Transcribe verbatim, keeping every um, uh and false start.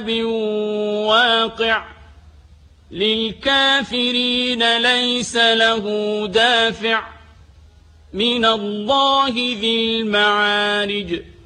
واقع للكافرين ليس له دافع من الله ذي المعارج